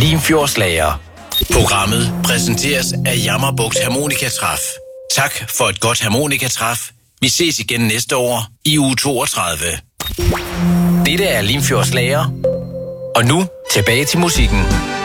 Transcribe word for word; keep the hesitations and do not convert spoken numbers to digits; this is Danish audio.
Limfjordslager. Programmet præsenteres af Jammerbugt Harmonikatræf. Tak for et godt harmonikatræf. Vi ses igen næste år i uge toogtredive. Dette er Limfjordslager. Og nu tilbage til musikken.